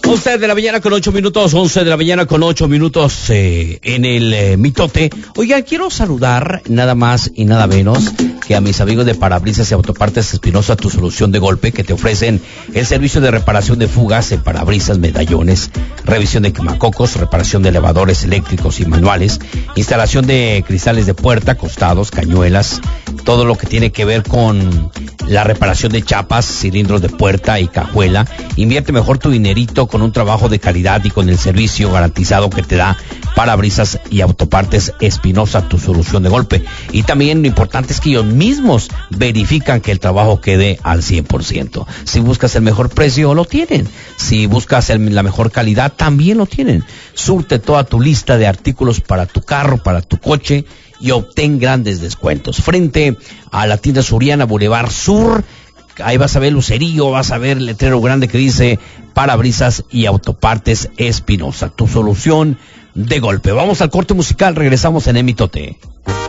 11 de la mañana con 8 minutos, 11 de la mañana con 8 minutos en el mitote. Oigan, quiero saludar nada más y nada menos que a mis amigos de Parabrisas y Autopartes Espinosa, tu solución de golpe, que te ofrecen el servicio de reparación de fugas en parabrisas, medallones, revisión de quemacocos, reparación de elevadores eléctricos y manuales, instalación de cristales de puerta, costados, cañuelas, todo lo que tiene que ver con la reparación de chapas, cilindros de puerta y cajuela. Invierte mejor tu dinerito con un trabajo de calidad y con el servicio garantizado que te da Parabrisas y Autopartes Espinosa, tu solución de golpe. Y también lo importante es que ellos mismos verifican que el trabajo quede al 100%. Si buscas el mejor precio, lo tienen. Si buscas la mejor calidad, también lo tienen. Surte toda tu lista de artículos para tu carro, para tu coche, y obtén grandes descuentos. Frente a la tienda Soriana, Boulevard Sur, ahí vas a ver lucerío, vas a ver el letrero grande que dice Parabrisas y Autopartes Espinosa, tu solución de golpe. Vamos al corte musical, regresamos en el mitote.